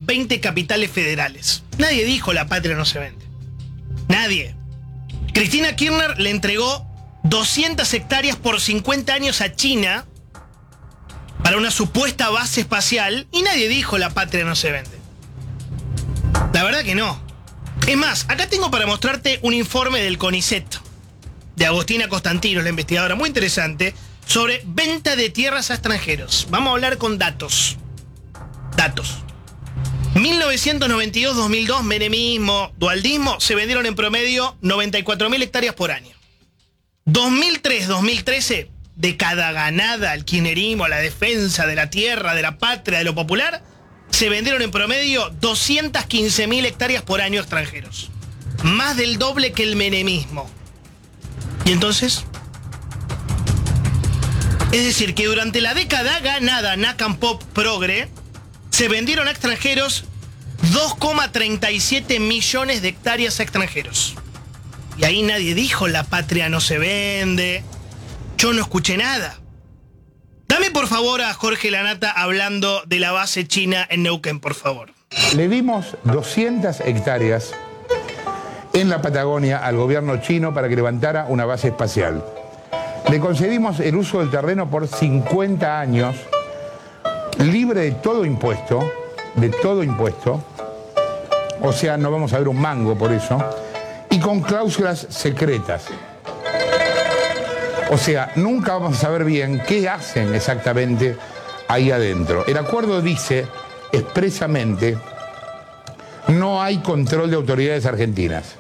20 capitales federales. Nadie dijo la patria no se vende. Nadie. Cristina Kirchner le entregó 200 hectáreas por 50 años a China para una supuesta base espacial y nadie dijo la patria no se vende. La verdad que no. Es más, acá tengo para mostrarte un informe del CONICET, de Agostina Constantino, la investigadora, muy interesante, sobre venta de tierras a extranjeros. Vamos a hablar con datos. Datos. 1992-2002, menemismo, dualdismo, se vendieron en promedio 94.000 hectáreas por año. 2003-2013, década ganada al kirchnerismo, a la defensa de la tierra, de la patria, de lo popular, se vendieron en promedio 215.000 hectáreas por año a extranjeros. Más del doble que el menemismo. ¿Y entonces? Es decir, que durante la década ganada NACAM Pop Progre, se vendieron a extranjeros 2,37 millones de hectáreas a extranjeros. Y ahí nadie dijo la patria no se vende. Yo no escuché nada. Dame por favor a Jorge Lanata hablando de la base china en Neuquén, por favor. Le dimos 200 hectáreas en la Patagonia al gobierno chino para que levantara una base espacial. Le concedimos el uso del terreno por 50 años, libre de todo impuesto, o sea, no vamos a ver un mango por eso, y con cláusulas secretas. O sea, nunca vamos a saber bien qué hacen exactamente ahí adentro. El acuerdo dice expresamente: no hay control de autoridades argentinas.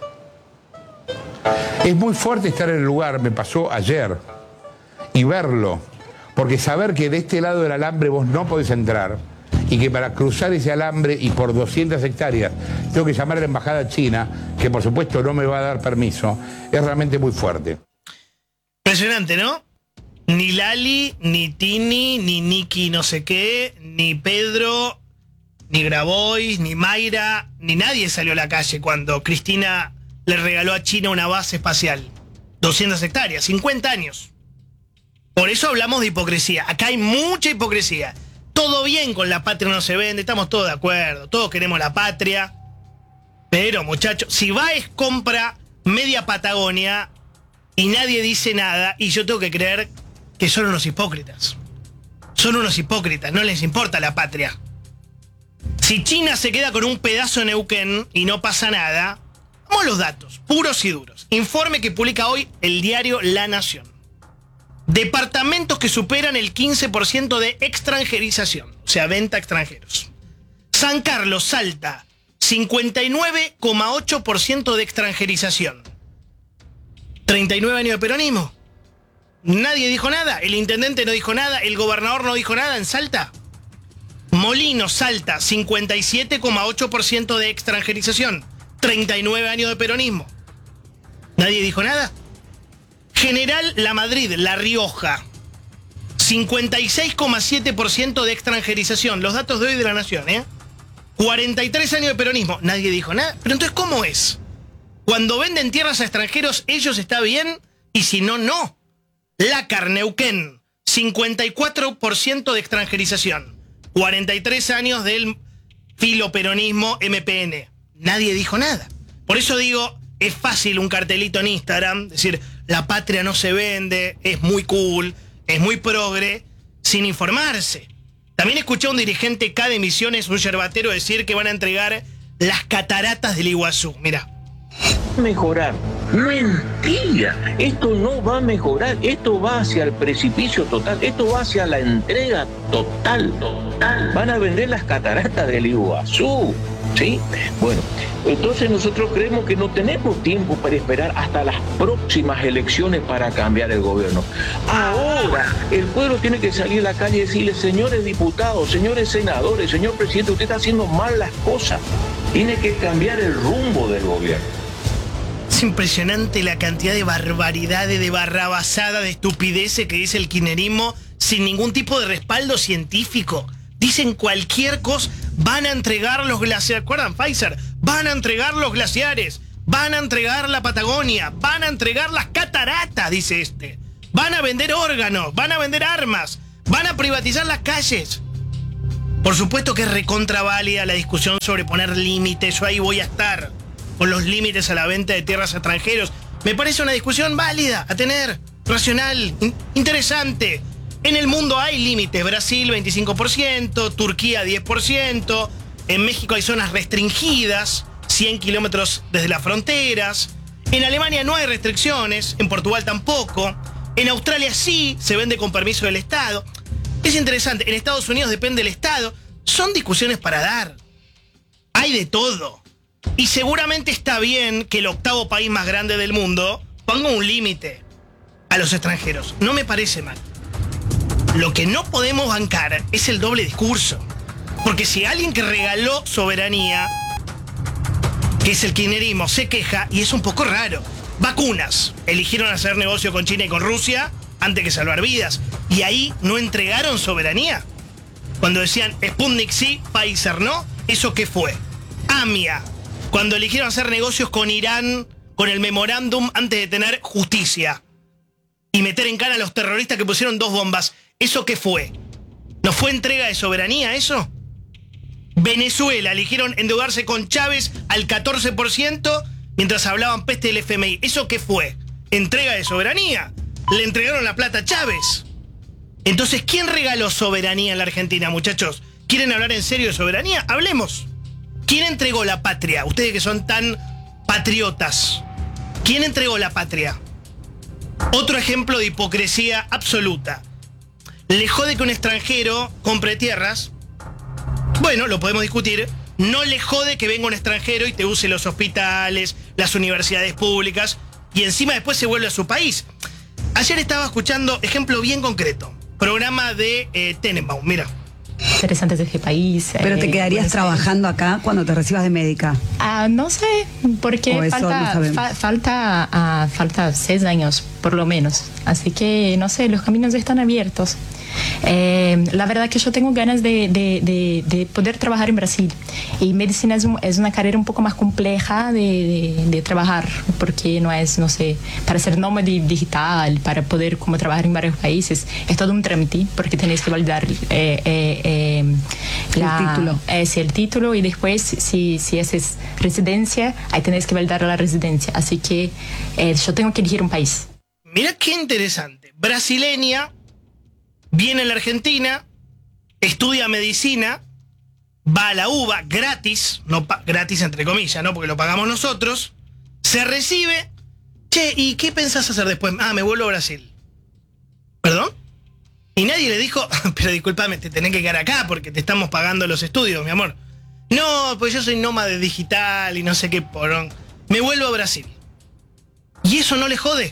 Es muy fuerte estar en el lugar, me pasó ayer, y verlo, porque saber que de este lado del alambre vos no podés entrar, y que para cruzar ese alambre y por 200 hectáreas tengo que llamar a la embajada china, que por supuesto no me va a dar permiso, es realmente muy fuerte. Impresionante, ¿no? Ni Lali, ni Tini, ni Niki no sé qué, ni Pedro, ni Grabois, ni Mayra, ni nadie salió a la calle cuando Cristina le regaló a China una base espacial. 200 hectáreas, 50 años. Por eso hablamos de hipocresía. Acá hay mucha hipocresía. Todo bien con la patria no se vende, estamos todos de acuerdo, todos queremos la patria. Pero, muchachos, si Baez compra media Patagonia y nadie dice nada, y yo tengo que creer que son unos hipócritas. Son unos hipócritas, no les importa la patria. Si China se queda con un pedazo de Neuquén y no pasa nada, vamos a los datos, puros y duros. Informe que publica hoy el diario La Nación. Departamentos que superan el 15% de extranjerización, o sea, venta a extranjeros. San Carlos, Salta, 59,8% de extranjerización. 39 años de peronismo. Nadie dijo nada, el intendente no dijo nada, el gobernador no dijo nada en Salta. Molinos, Salta, 57,8% de extranjerización. 39 años de peronismo. Nadie dijo nada. General La Madrid, La Rioja, 56,7% de extranjerización. Los datos de hoy de La Nación, 43 años de peronismo. Nadie dijo nada. Pero entonces, ¿cómo es? Cuando venden tierras a extranjeros, ellos está bien, y si no, no. Lácar, Neuquén, 54% de extranjerización. 43 años del filoperonismo MPN. Nadie dijo nada. Por eso digo, es fácil un cartelito en Instagram, decir, la patria no se vende, es muy cool, es muy progre, sin informarse. También escuché a un dirigente K de Misiones, un yerbatero, decir que van a entregar las cataratas del Iguazú. Mirá. Mejorar. Mentira. Esto no va a mejorar. Esto va hacia el precipicio total. Esto va hacia la entrega total. Van a vender las cataratas del Iguazú. ¿Sí? Bueno, entonces nosotros creemos que no tenemos tiempo para esperar hasta las próximas elecciones para cambiar el gobierno. Ahora el pueblo tiene que salir a la calle y decirle: señores diputados, señores senadores, señor presidente, usted está haciendo mal las cosas. Tiene que cambiar el rumbo del gobierno. Es impresionante la cantidad de barbaridades, de barrabasada, de estupideces que dice el kirchnerismo sin ningún tipo de respaldo científico. Dicen cualquier cosa. Van a entregar los glaciares. ¿Recuerdan Pfizer? Van a entregar los glaciares. Van a entregar la Patagonia. Van a entregar las cataratas, dice este. Van a vender órganos. Van a vender armas. Van a privatizar las calles. Por supuesto que es recontraválida la discusión sobre poner límites. Yo ahí voy a estar con los límites a la venta de tierras a extranjeros. Me parece una discusión válida a tener, racional, interesante. En el mundo hay límites. Brasil 25%, Turquía 10%. En México hay zonas restringidas, 100 kilómetros desde las fronteras. En Alemania no hay restricciones, en Portugal tampoco. En Australia sí, se vende con permiso del Estado. Es interesante, en Estados Unidos depende del Estado. Son discusiones para dar. Hay de todo. Y seguramente está bien que el 8º país más grande del mundo ponga un límite a los extranjeros. No me parece mal. Lo que no podemos bancar es el doble discurso. Porque si alguien que regaló soberanía, que es el kirchnerismo, se queja, y es un poco raro. Vacunas. Eligieron hacer negocio con China y con Rusia antes que salvar vidas. Y ahí no entregaron soberanía. Cuando decían Sputnik sí, Pfizer no, ¿eso qué fue? AMIA. Cuando eligieron hacer negocios con Irán, con el memorándum antes de tener justicia. Y meter en cana a los terroristas que pusieron 2 bombas. ¿Eso qué fue? ¿No fue entrega de soberanía eso? Venezuela, eligieron endeudarse con Chávez al 14% mientras hablaban peste del FMI. ¿Eso qué fue? ¿Entrega de soberanía? Le entregaron la plata a Chávez. Entonces, ¿quién regaló soberanía en la Argentina, muchachos? ¿Quieren hablar en serio de soberanía? Hablemos. ¿Quién entregó la patria? Ustedes que son tan patriotas. ¿Quién entregó la patria? Otro ejemplo de hipocresía absoluta. Le jode que un extranjero compre tierras. Bueno, lo podemos discutir. No le jode que venga un extranjero y te use los hospitales, las universidades públicas, y encima después se vuelve a su país. Ayer estaba escuchando, ejemplo bien concreto, programa de Tenenbaum, mira. Interesantes de este país. Pero te quedarías trabajando acá cuando te recibas de médica. No sé, porque falta 6 años, por lo menos. Así que, no sé, los caminos están abiertos. La verdad que yo tengo ganas de poder trabajar en Brasil. Y medicina es una carrera un poco más compleja de trabajar, porque no es, no sé, para ser nómade digital, para poder como trabajar en varios países, es todo un trámite, porque tenés que validar el título. El título, y después, si haces residencia, ahí tenés que validar la residencia. Así que yo tengo que elegir un país. Mira qué interesante. Brasileña, viene a la Argentina, estudia medicina, va a la UBA gratis, no gratis entre comillas, ¿no? Porque lo pagamos nosotros, se recibe. Che, ¿y qué pensás hacer después? Me vuelvo a Brasil. ¿Perdón? Y nadie le dijo, pero discúlpame, te tenés que quedar acá porque te estamos pagando los estudios, mi amor. No, pues yo soy nómade digital y no sé qué porón. Me vuelvo a Brasil. Y eso no le jode.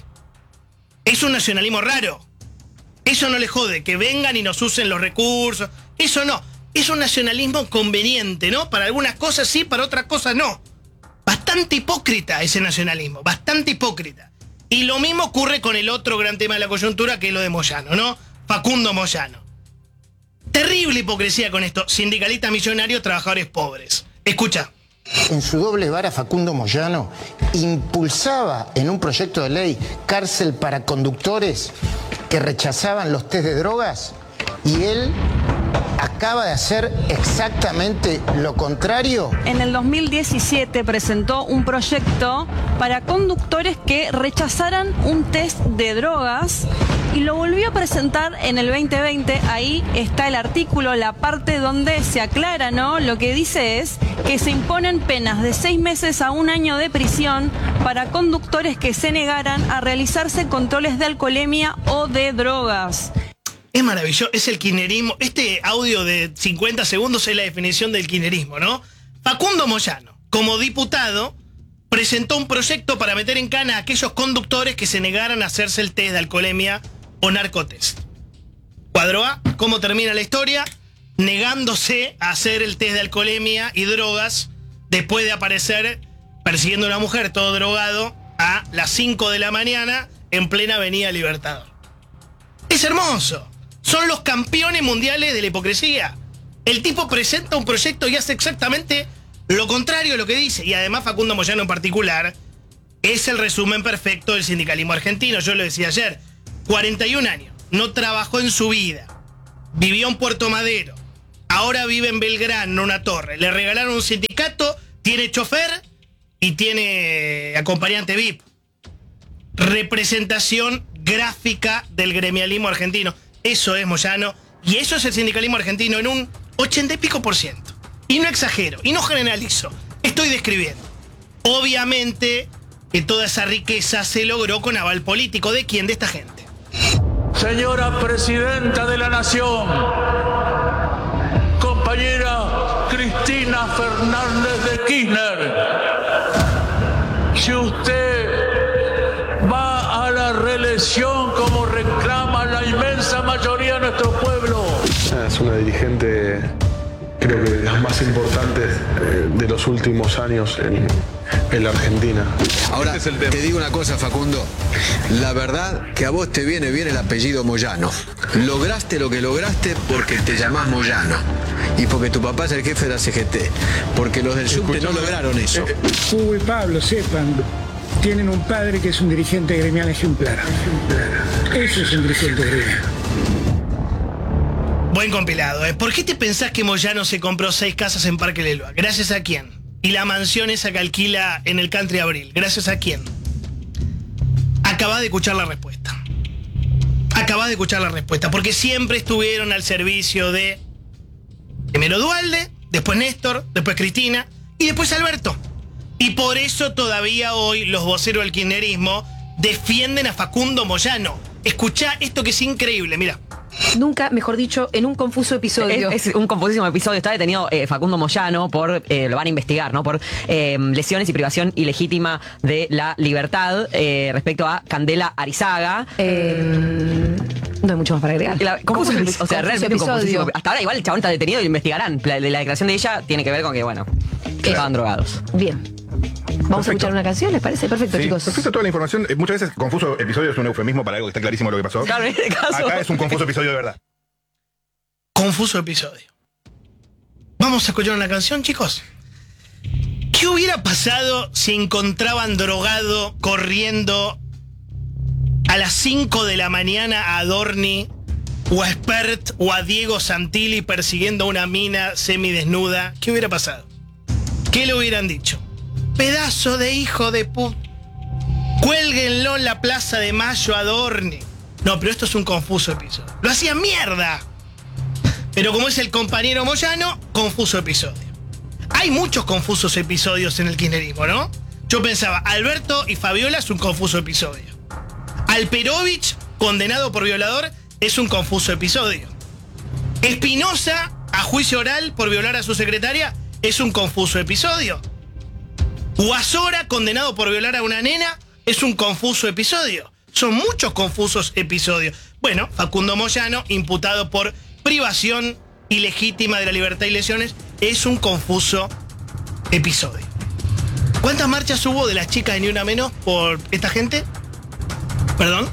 Es un nacionalismo raro. Eso no le jode, que vengan y nos usen los recursos. Eso no. Es un nacionalismo conveniente, ¿no? Para algunas cosas sí, para otras cosas no. Bastante hipócrita ese nacionalismo, bastante hipócrita. Y lo mismo ocurre con el otro gran tema de la coyuntura, que es lo de Moyano, ¿no? Facundo Moyano. Terrible hipocresía con esto. Sindicalistas millonarios, trabajadores pobres. Escucha. En su doble vara, Facundo Moyano impulsaba en un proyecto de ley cárcel para conductores que rechazaban los test de drogas, y él acaba de hacer exactamente lo contrario. En el 2017 presentó un proyecto para conductores que rechazaran un test de drogas y lo volvió a presentar en el 2020. Ahí está el artículo, la parte donde se aclara, ¿no? Lo que dice es que se imponen penas de 6 meses a 1 año de prisión para conductores que se negaran a realizarse controles de alcoholemia o de drogas. Es maravilloso, es el kirchnerismo. Este audio de 50 segundos es la definición del kirchnerismo, ¿no? Facundo Moyano, como diputado, presentó un proyecto para meter en cana a aquellos conductores que se negaran a hacerse el test de alcoholemia o narcotest. Cuadro A, ¿cómo termina la historia? Negándose a hacer el test de alcoholemia y drogas después de aparecer persiguiendo a una mujer todo drogado a las 5 de la mañana en plena Avenida Libertador. Es hermoso. Son los campeones mundiales de la hipocresía. El tipo presenta un proyecto y hace exactamente lo contrario de lo que dice. Y además Facundo Moyano en particular es el resumen perfecto del sindicalismo argentino. Yo lo decía ayer, 41 años, no trabajó en su vida, vivió en Puerto Madero, ahora vive en Belgrano, en una torre. Le regalaron un sindicato, tiene chofer y tiene acompañante VIP. Representación gráfica del gremialismo argentino. Eso es Moyano. Y eso es el sindicalismo argentino en un 80 y pico %. Y no exagero, y no generalizo. Estoy describiendo. Obviamente que toda esa riqueza se logró con aval político. ¿De quién? De esta gente. Señora Presidenta de la Nación, compañera Cristina Fernández de Kirchner, si usted va a la reelección como reclama la inmensa mayoría de nuestro pueblo. Es una dirigente, creo que de las más importantes de los últimos años en la Argentina. Ahora, te digo una cosa, Facundo. La verdad que a vos te viene bien el apellido Moyano. Lograste lo que lograste porque te llamás Moyano. Y porque tu papá es el jefe de la CGT. Porque los del subte no lograron eso. Hugo y Pablo, sepan, tienen un padre que es un dirigente gremial ejemplar. Eso es un dirigente gremial. Buen compilado, ¿eh? ¿Por qué te pensás que Moyano se compró 6 casas en Parque Leloa? ¿Gracias a quién? Y la mansión esa que alquila en el Country Abril, ¿gracias a quién? Acabás de escuchar la respuesta. Acabás de escuchar la respuesta. Porque siempre estuvieron al servicio de primero Duhalde, después Néstor, después Cristina y después Alberto. Y por eso todavía hoy los voceros del kirchnerismo defienden a Facundo Moyano. Escuchá esto que es increíble, mira. Nunca, mejor dicho, en un confuso episodio. Es un confusísimo episodio. Está detenido Facundo Moyano por, lo van a investigar, ¿no? Por lesiones y privación ilegítima de la libertad respecto a Candela Arizaga. No hay mucho más para agregar. O sea, realmente un confusísimo. Hasta ahora igual el chabón está detenido y lo investigarán. La declaración de ella tiene que ver con que, bueno, estaban drogados. Bien. Vamos a escuchar una canción, ¿les parece? Perfecto, sí, chicos. Perfecto toda la información. Muchas veces confuso episodio es un eufemismo para algo que está clarísimo lo que pasó. Claro, en este caso. Acá es un confuso episodio de verdad. Confuso episodio. Vamos a escuchar una canción, chicos. ¿Qué hubiera pasado si encontraban drogado corriendo a las 5 de la mañana a Adorni o a Spert o a Diego Santilli persiguiendo a una mina semidesnuda? ¿Qué hubiera pasado? ¿Qué le hubieran dicho? Pedazo de hijo de puta. Cuélguenlo en la Plaza de Mayo a Adorni. No, pero esto es un confuso episodio. Lo hacía mierda. Pero como es el compañero Moyano, confuso episodio. Hay muchos confusos episodios en el kirchnerismo, ¿no? Yo pensaba, Alberto y Fabiola es un confuso episodio. Alperovich, condenado por violador, es un confuso episodio. Espinosa, a juicio oral por violar a su secretaria, es un confuso episodio. Guasora, condenado por violar a una nena, es un confuso episodio. Son muchos confusos episodios. Bueno, Facundo Moyano, imputado por privación ilegítima de la libertad y lesiones, es un confuso episodio. ¿Cuántas marchas hubo de las chicas de Ni Una Menos por esta gente? ¿Perdón?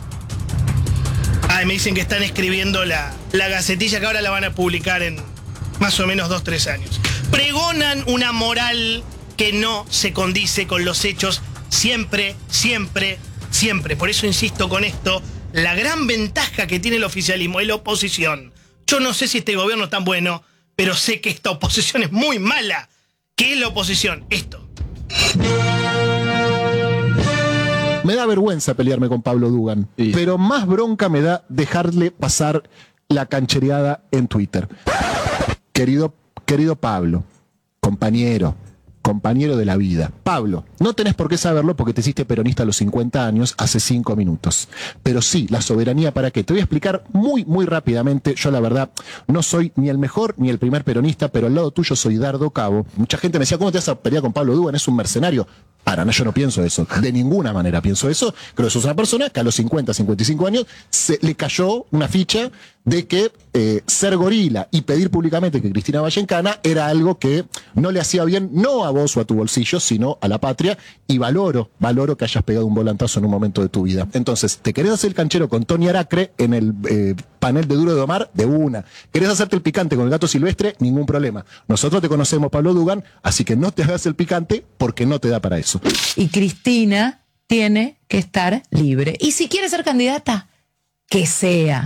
Me dicen que están escribiendo la gacetilla que ahora la van a publicar en más o menos 2-3 años. Pregonan una moral que no se condice con los hechos siempre, siempre, siempre. Por eso insisto con esto, la gran ventaja que tiene el oficialismo es la oposición. Yo no sé si este gobierno es tan bueno, pero sé que esta oposición es muy mala. ¿Qué es la oposición? Esto. Me da vergüenza pelearme con Pablo Dugan, pero más bronca me da dejarle pasar la canchereada en Twitter. Querido Pablo, compañero de la vida. Pablo, no tenés por qué saberlo porque te hiciste peronista a los 50 años hace 5 minutos. Pero sí, la soberanía para qué. Te voy a explicar muy, muy rápidamente. Yo la verdad no soy ni el mejor ni el primer peronista, pero al lado tuyo soy Dardo Cabo. Mucha gente me decía, ¿cómo te vas a pelear con Pablo Dugan? Es un mercenario. Para, no, yo no pienso eso. De ninguna manera pienso eso. Creo que sos una persona que a los 50, 55 años le cayó una ficha de que ser gorila y pedir públicamente que Cristina vaya en cana era algo que no le hacía bien, no a vos o a tu bolsillo, sino a la patria. Y valoro que hayas pegado un volantazo en un momento de tu vida. Entonces, ¿te querés hacer el canchero con Tony Aracre en el panel de Duro de Omar? De una. ¿Querés hacerte el picante con el Gato Silvestre? Ningún problema. Nosotros te conocemos, Pablo Dugan, así que no te hagas el picante porque no te da para eso. Y Cristina tiene que estar libre. Y si quiere ser candidata, que sea.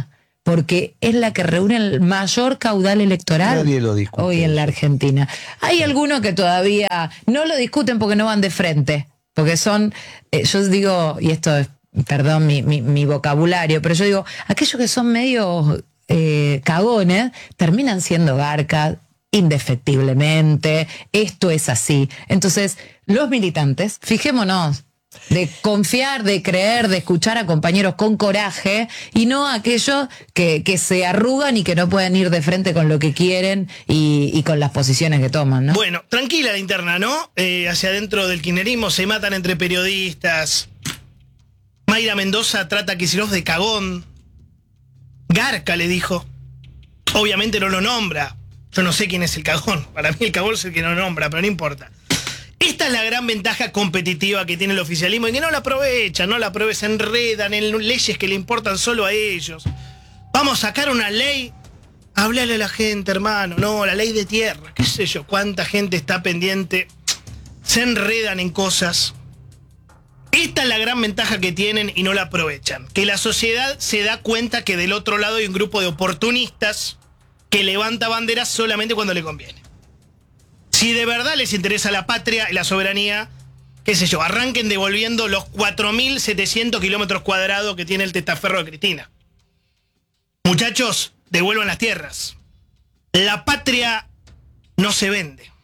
porque es la que reúne el mayor caudal electoral Nadie lo discute. hoy en la Argentina. Hay algunos que todavía no lo discuten porque no van de frente, porque son, yo digo, y esto es, perdón mi vocabulario, pero yo digo, aquellos que son medio cagones, terminan siendo garcas indefectiblemente, esto es así. Entonces, los militantes, fijémonos, de confiar, de creer, de escuchar a compañeros con coraje y no a aquellos que se arrugan y que no pueden ir de frente con lo que quieren y con las posiciones que toman, ¿no? Bueno, tranquila la interna, ¿no? Hacia adentro del kirchnerismo se matan entre periodistas. Mayra Mendoza trata a Kicillof de cagón. Garca le dijo. Obviamente no lo nombra. Yo no sé quién es el cagón. Para mí el cagón es el que no nombra, pero no importa. Esta es la gran ventaja competitiva que tiene el oficialismo y que no la aprovechan, se enredan en leyes que le importan solo a ellos. Vamos a sacar una ley. Háblale a la gente, hermano. No, la ley de tierra. Qué sé yo, cuánta gente está pendiente. Se enredan en cosas. Esta es la gran ventaja que tienen y no la aprovechan. Que la sociedad se da cuenta que del otro lado hay un grupo de oportunistas que levanta banderas solamente cuando le conviene. Si de verdad les interesa la patria y la soberanía, qué sé yo, arranquen devolviendo los 4.700 kilómetros cuadrados que tiene el testaferro de Cristina. Muchachos, devuelvan las tierras. La patria no se vende.